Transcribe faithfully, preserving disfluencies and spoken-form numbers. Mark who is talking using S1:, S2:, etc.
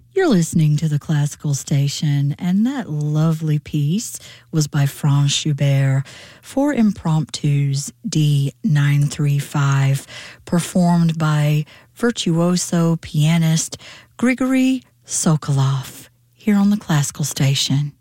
S1: You're listening to the Classical Station, and that lovely piece was by Franz Schubert for Impromptus D nine thirty-five, performed by virtuoso pianist Grigory Sokolov here on the Classical Station.